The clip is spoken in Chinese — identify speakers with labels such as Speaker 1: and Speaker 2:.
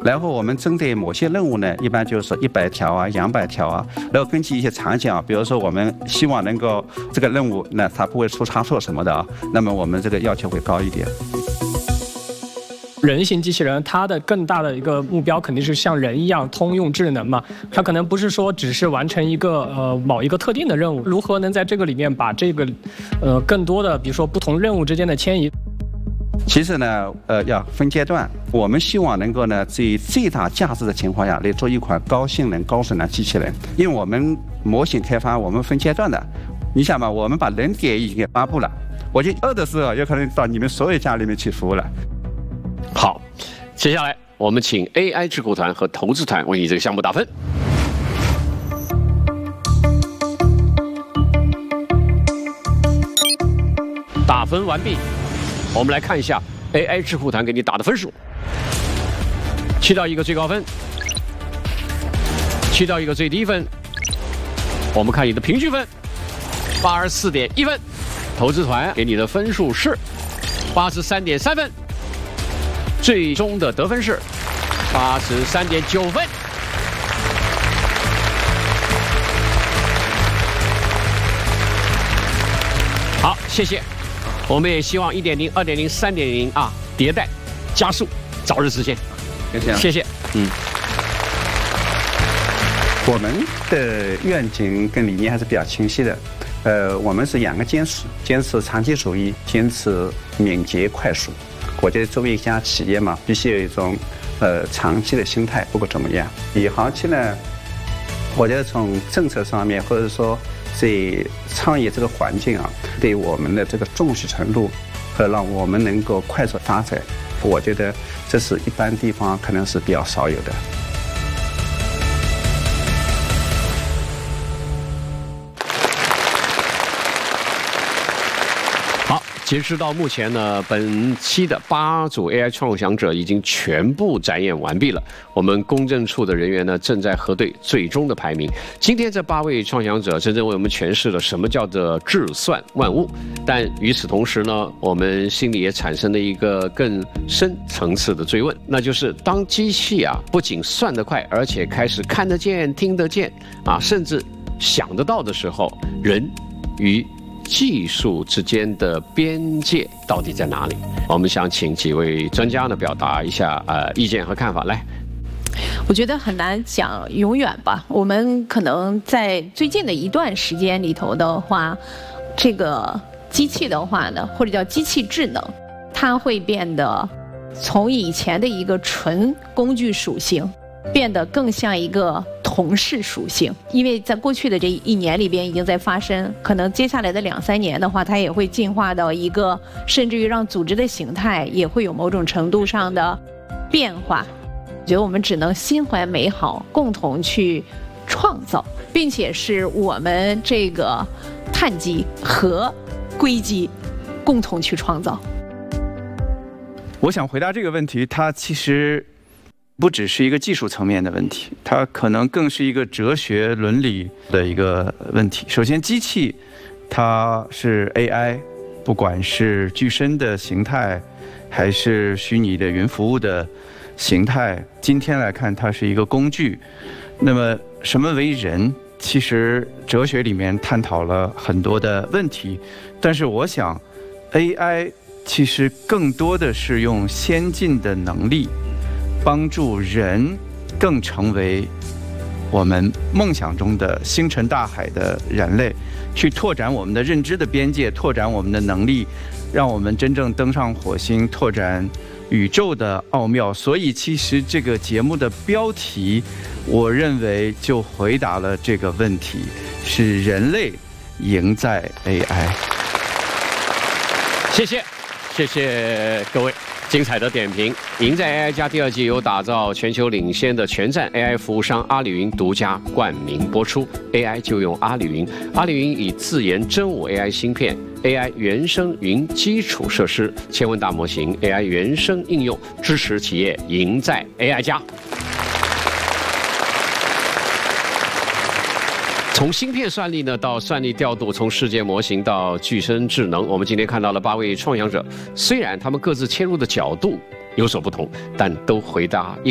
Speaker 1: 然后我们针对某些任务呢，一般就是100条啊、200条啊，然后根据一些场景啊，比如说我们希望能够这个任务呢，它不会出差错什么的啊，那么我们这个要求会高一点。
Speaker 2: 人形机器人它的更大的一个目标肯定是像人一样通用智能嘛，它可能不是说只是完成一个某一个特定的任务，如何能在这个里面把这个更多的比如说不同任务之间的迁移。
Speaker 1: 其实呢，要分阶段。我们希望能够呢，在最大价值的情况下来做一款高性能、高质量机器人。因为我们模型开发，我们分阶段的。你想嘛，我们把人点已经给发布了，我就2的时候有可能到你们所有家里面去服务了。
Speaker 3: 好，接下来我们请 AI 智库团和投资团为你这个项目打分。打分完毕，我们来看一下 AI 智库团给你打的分数：7到1个最高分，7到1个最低分。我们看你的平均分，84.1分。投资团给你的分数是83.3分。最终的得分是83.9分。好，谢谢。我们也希望1.0、2.0、3.0啊迭代加速，早日实现。谢谢。
Speaker 1: 我们的愿景跟理念还是比较清晰的。我们是2个坚持长期主义，坚持敏捷快速。我觉得作为一家企业嘛，必须有一种长期的心态，不管怎么样。以后期呢，我觉得从政策上面，或者说在创业这个环境啊，对我们的这个重视程度和让我们能够快速发展，我觉得这是一般地方可能是比较少有的。
Speaker 3: 截止到目前呢，本期的8组 AI 创想者已经全部展演完毕了。我们公证处的人员呢，正在核对最终的排名。今天这8位创想者真正为我们诠释了什么叫做智算万物。但与此同时呢，我们心里也产生了一个更深层次的追问，那就是当机器啊不仅算得快，而且开始看得见、听得见啊，甚至想得到的时候，人与技术之间的边界到底在哪里？我们想请几位专家呢表达一下意见和看法。来，
Speaker 4: 我觉得很难讲永远吧。我们可能在最近的一段时间里头的话，这个机器的话呢，或者叫机器智能，它会变得从以前的一个纯工具属性，变得更像一个同事属性。因为在过去的这1年里边已经在发生，可能接下来的2、3年的话，它也会进化到一个甚至于让组织的形态也会有某种程度上的变化。我觉得我们只能心怀美好，共同去创造，并且是我们这个碳基和硅基共同去创造。
Speaker 5: 我想回答这个问题，它其实不只是一个技术层面的问题，它可能更是一个哲学伦理的一个问题。首先，机器它是 AI， 不管是具身的形态，还是虚拟的云服务的形态，今天来看它是一个工具。那么什么为人？其实哲学里面探讨了很多的问题，但是我想 AI 其实更多的是用先进的能力帮助人更成为我们梦想中的星辰大海的人类，去拓展我们的认知的边界，拓展我们的能力，让我们真正登上火星，拓展宇宙的奥妙。所以其实这个节目的标题，我认为就回答了这个问题，是人类赢在 AI。
Speaker 3: 谢谢，谢谢各位精彩的点评。赢在 AI 加第2季由打造全球领先的全站 AI 服务商阿里云独家冠名播出。AI 就用阿里云，阿里云以自研真我 AI 芯片、AI 原生云基础设施、千问大模型、AI 原生应用，支持企业赢在 AI 加。从芯片算力呢到算力调度，从世界模型到具身智能，我们今天看到了8位创想者，虽然他们各自切入的角度有所不同，但都回答